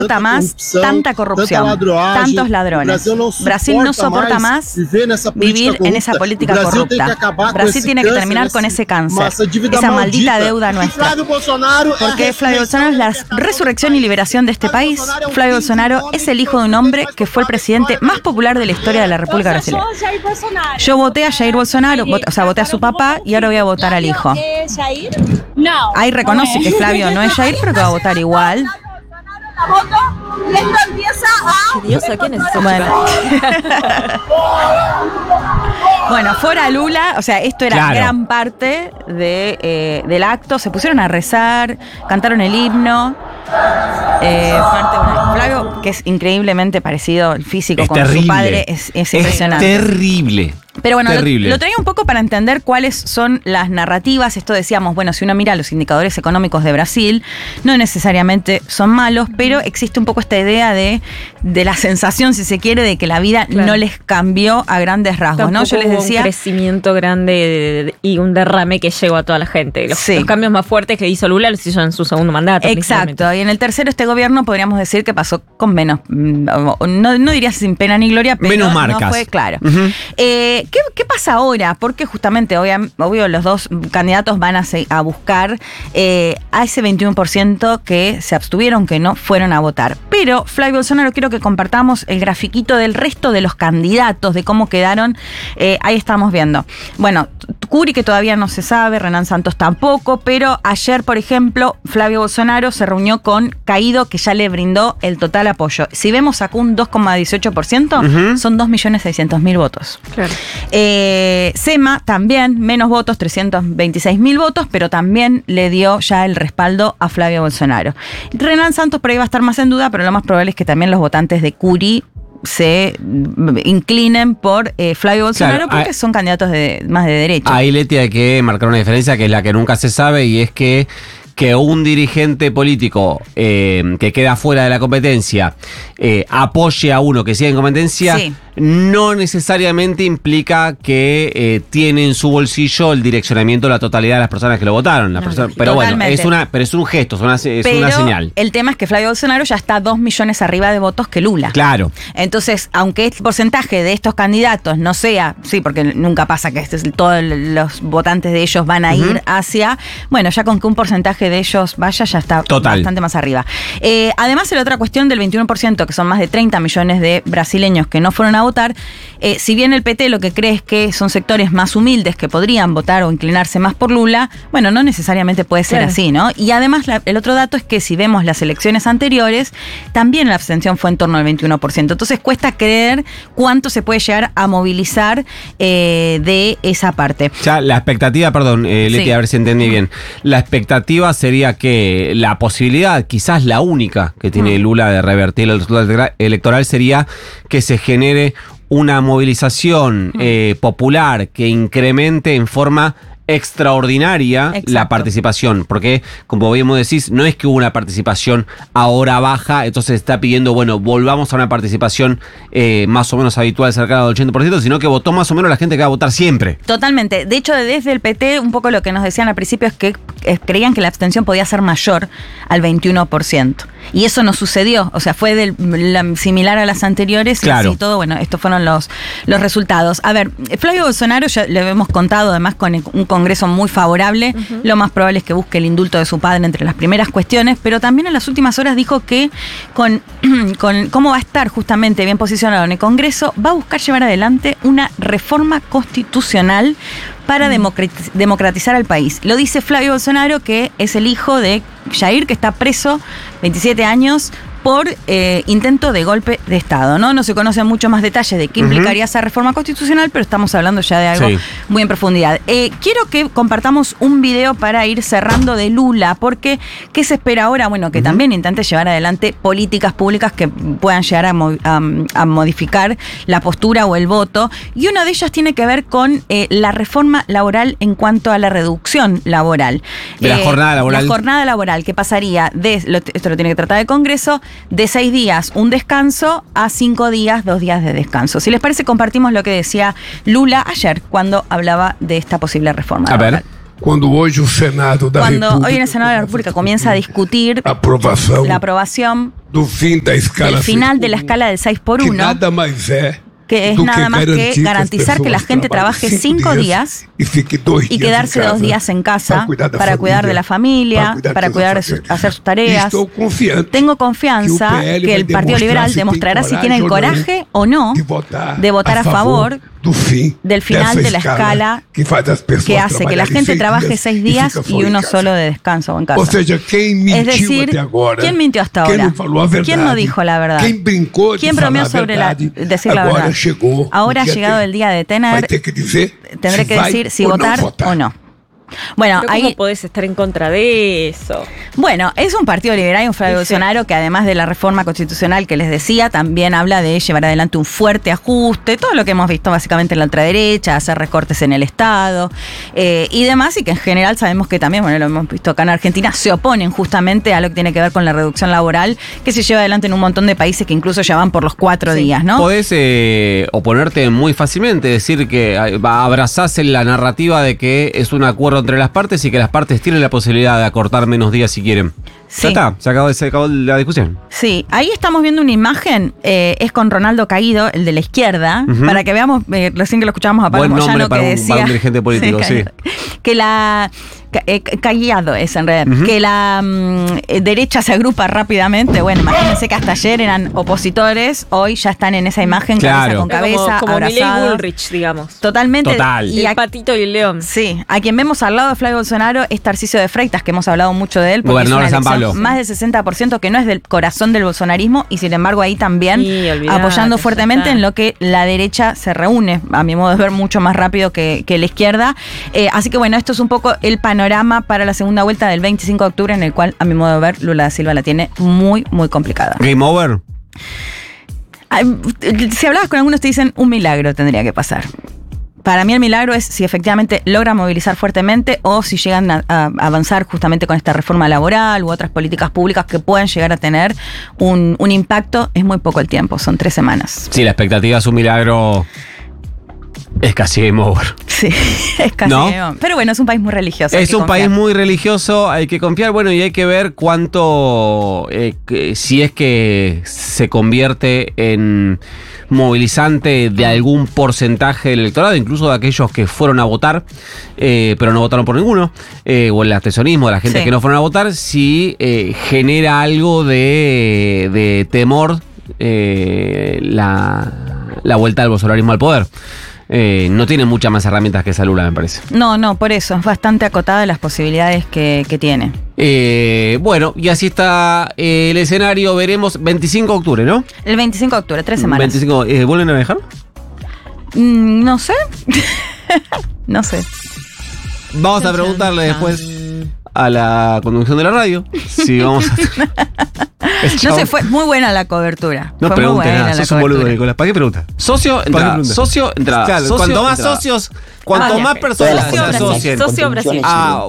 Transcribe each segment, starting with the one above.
más tanta corrupción, tantos ladrones. Brasil no soporta más vivir en esa política corrupta. Brasil tiene que terminar con ese cáncer, esa maldita deuda nuestra. Porque Flavio Bolsonaro es la resurrección y liberación de este país. Flavio Bolsonaro es el hijo de un hombre que fue el presidente más popular de la historia de la República Brasileña. Yo voté a Jair Bolsonaro, voté a su papá y ahora voy a votar al hijo. Ahí reconoce que Flavio no es Jair, pero que va a votar igual. Dios, ¿a quién es ese Bueno, fuera Lula, o sea, esto era gran parte del acto. Se pusieron a rezar, cantaron el himno. Flavio, que es increíblemente parecido el físico con su padre, es impresionante. Terrible. Pero bueno, lo traía un poco para entender cuáles son las narrativas. Esto decíamos, bueno, si uno mira los indicadores económicos de Brasil, no necesariamente son malos, pero existe un poco esta idea de la sensación, si se quiere, de que la vida no les cambió a grandes rasgos, ¿no? Yo les decía, un crecimiento grande y un derrame que llegó a toda la gente. Los cambios más fuertes que hizo Lula los hizo en su segundo mandato. Exacto, y en el tercero este gobierno podríamos decir que pasó con menos, no diría sin pena ni gloria, pero menos marcas. No fue claro. ¿Qué pasa ahora? Porque justamente, obvio, los dos candidatos van a buscar a ese 21% que se abstuvieron, que no fueron a votar. Pero, Flavio Bolsonaro, quiero que compartamos el grafiquito del resto de los candidatos, de cómo quedaron. Ahí estamos viendo. Bueno, Curi, que todavía no se sabe, Renan Santos tampoco, pero ayer, por ejemplo, Flavio Bolsonaro se reunió con Caído, que ya le brindó el total apoyo. Si vemos, sacó un 2,18%, son 2.600.000 votos. Claro. Sema también, menos votos, 326.000 votos, pero también le dio ya el respaldo a Flavio Bolsonaro. Renan Santos por ahí va a estar más en duda, pero lo más probable es que también los votantes de Curi se inclinen por Flavio Bolsonaro, porque son candidatos más de derecha. Ahí, Leti, hay que marcar una diferencia que es la que nunca se sabe, y es que un dirigente político que queda fuera de la competencia apoye a uno que sigue en competencia, no necesariamente implica que tiene en su bolsillo el direccionamiento de la totalidad de las personas que lo votaron. Pero bueno, es un gesto, es una señal. El tema es que Flavio Bolsonaro ya está 2 millones arriba de votos que Lula. Claro. Entonces, aunque el porcentaje de estos candidatos no sea, porque nunca pasa que todos los votantes de ellos van a ir hacia, bueno, ya con que un porcentaje de ellos vaya, ya está bastante más arriba. Además, la otra cuestión del 21%, que son más de 30 millones de brasileños que no fueron a votar, si bien el PT lo que cree es que son sectores más humildes que podrían votar o inclinarse más por Lula, bueno, no necesariamente puede ser así, ¿no? Y además, el otro dato es que si vemos las elecciones anteriores, también la abstención fue en torno al 21%. Entonces, cuesta creer cuánto se puede llegar a movilizar de esa parte. Ya, la expectativa, perdón, Leti, a ver si entendí bien. La expectativa sería que la posibilidad, quizás la única que tiene Lula de revertir el resultado electoral, sería que se genere una movilización popular que incremente en forma extraordinaria la participación, porque como bien decís, no es que hubo una participación ahora baja, entonces está pidiendo, bueno, volvamos a una participación más o menos habitual, cercana al 80%, sino que votó más o menos la gente que va a votar siempre. Totalmente. De hecho, desde el PT, un poco lo que nos decían al principio es que creían que la abstención podía ser mayor al 21%. Y eso no sucedió, o sea, fue similar a las anteriores, claro. Y así todo, bueno, estos fueron los resultados. A ver, Flavio Bolsonaro, ya le hemos contado, además con un Congreso muy favorable, lo más probable es que busque el indulto de su padre entre las primeras cuestiones, pero también en las últimas horas dijo que con cómo va a estar justamente bien posicionado en el Congreso, va a buscar llevar adelante una reforma constitucional para democratizar al país. Lo dice Flavio Bolsonaro, que es el hijo de Jair, que está preso 27 años por intento de golpe de Estado, ¿no? No se conocen muchos más detalles de qué implicaría esa reforma constitucional, pero estamos hablando ya de algo muy en profundidad. Quiero que compartamos un video para ir cerrando de Lula, porque ¿qué se espera ahora? Bueno, que también intente llevar adelante políticas públicas que puedan llegar a modificar la postura o el voto, y una de ellas tiene que ver con la reforma laboral en cuanto a la reducción laboral. De la jornada laboral. La jornada laboral, que pasaría esto lo tiene que tratar el Congreso, de 6 días un descanso a 5 días, 2 días de descanso. Si les parece, compartimos lo que decía Lula ayer cuando hablaba de esta posible reforma laboral. Cuando hoy el Senado de la República comienza a discutir la aprobación del final de la escala del 6x1, que es nada más que garantizar que la gente trabaje 5 días y quedarse 2 días en casa para cuidar de la familia, para cuidar de hacer sus tareas. Tengo confianza que el Partido Liberal demostrará si tiene el coraje o no de votar a favor del final de la escala que hace que la gente trabaje 6 días y uno solo de descanso en casa. Es decir, ¿quién mintió hasta ahora? ¿Quién no dijo la verdad? ¿Quién bromeó sobre decir la verdad? Ahora ha llegado el día de tendré que decir si votar o no. Bueno, ¿cómo podés estar en contra de eso? Bueno, es un partido liberal y un Flavio Bolsonaro que además de la reforma constitucional que les decía, también habla de llevar adelante un fuerte ajuste, todo lo que hemos visto básicamente en la ultraderecha, hacer recortes en el Estado y demás, y que en general sabemos que también, bueno, lo hemos visto acá en Argentina, se oponen justamente a lo que tiene que ver con la reducción laboral que se lleva adelante en un montón de países que incluso ya van por los 4 días, ¿no? Podés oponerte muy fácilmente, decir que abrazás la narrativa de que es un acuerdo entre las partes y que las partes tienen la posibilidad de acortar menos días si quieren. Sí. Ya está, se acabó la discusión. Sí, ahí estamos viendo una imagen, es con Ronaldo Caído, el de la izquierda, para que veamos, recién que lo escuchábamos a Pablo Moyano que decía... Para un dirigente político, sí. Que Callado es en realidad, que la derecha se agrupa rápidamente. Bueno, imagínense que hasta ayer eran opositores, hoy ya están en esa imagen, cabeza con cabeza, como abrazados. Milei Bullrich, digamos. Totalmente. Total. Y el patito y el león. Sí, a quien vemos al lado de Flavio Bolsonaro es Tarcisio de Freitas, que hemos hablado mucho de él, porque gobernador es una de San Pablo. Más del 60% que no es del corazón del bolsonarismo, y sin embargo ahí también apoyando fuertemente en lo que la derecha se reúne, a mi modo de ver, mucho más rápido que la izquierda. Así que bueno, esto es un poco el panorama para la segunda vuelta del 25 de octubre, en el cual, a mi modo de ver, Lula da Silva la tiene muy, muy complicada. ¿Game over? Si hablabas con algunos te dicen un milagro tendría que pasar. Para mí el milagro es si efectivamente logran movilizar fuertemente o si llegan a avanzar justamente con esta reforma laboral u otras políticas públicas que puedan llegar a tener un impacto. Es muy poco el tiempo, son 3 semanas. Sí, la expectativa es un milagro. Es casi game over. Sí, es casi game over. Pero bueno, es un país muy religioso. Es un país muy religioso, hay que confiar. Bueno, y hay que ver cuánto, si es que se convierte en movilizante de algún porcentaje del electorado, incluso de aquellos que fueron a votar, pero no votaron por ninguno, o el abstencionismo de la gente que no fueron a votar, si genera algo de temor la vuelta del bolsonarismo al poder. No tiene muchas más herramientas que esa Lula, me parece. No, por eso. Es bastante acotada las posibilidades que tiene. Bueno, y así está el escenario. Veremos 25 de octubre, ¿no? El 25 de octubre, 3 semanas. 25, ¿vuelven a viajar? No sé. No sé. Vamos a preguntarle después a la conducción de la radio si vamos a... No sé, fue muy buena la cobertura. No pregunte nada, sos un boludo, Nicolás. ¿Para qué pregunta? Socio, entrada. Socio, entrada. Claro, cuanto más socios, cuanto más personas se asocien a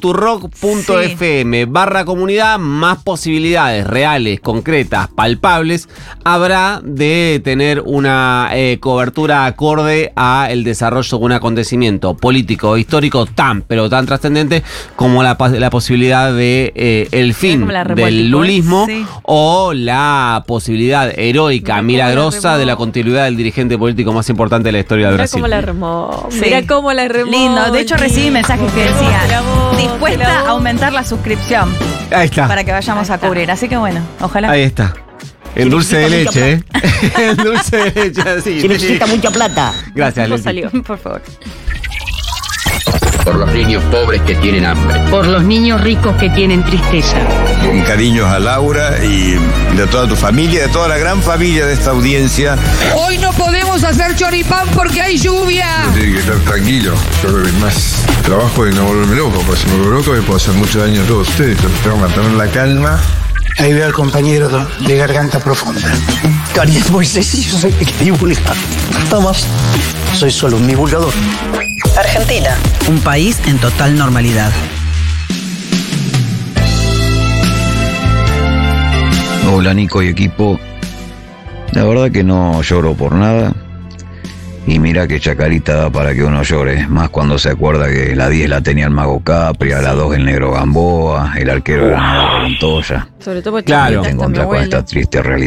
futurock.fm/comunidad, más posibilidades reales, concretas, palpables habrá de tener una cobertura acorde a el desarrollo de un acontecimiento político, histórico tan trascendente como la posibilidad de el fin del lulismo, o la posibilidad heroica, milagrosa de la continuidad del dirigente político más importante de la historia de Brasil. Mira cómo la remó. Lindo. De hecho, recibí mensajes que decían dispuesta a aumentar la suscripción. Ahí está. Para que vayamos a cubrir. Así que bueno, ojalá. Ahí está. El dulce de leche, El dulce de leche, así. Se necesita mucha plata. Gracias, Leti. Salió. Por favor. Por los niños pobres que tienen hambre. Por los niños ricos que tienen tristeza. Con cariños a Laura y de toda tu familia, de toda la gran familia de esta audiencia. Hoy no podemos hacer choripán porque hay lluvia. Tiene que estar tranquilo. Yo creo que más trabajo de no volverme loco, porque si me vuelvo loco me puedo hacer mucho daño a todos ustedes. Entonces tengo que mantener la calma. Ahí veo al compañero de garganta profunda. Cari es Moisés y yo soy el que divulga. Tomás, soy solo un divulgador. Argentina, un país en total normalidad. Hola Nico y equipo. La verdad que no lloro por nada. Y mira que Chacarita da para que uno llore, más cuando se acuerda que la 10 la tenía el Mago Capri, a la 2 el Negro Gamboa, el arquero era Montoya. Sobre todo porque claro. Te encontrás con esta triste realidad.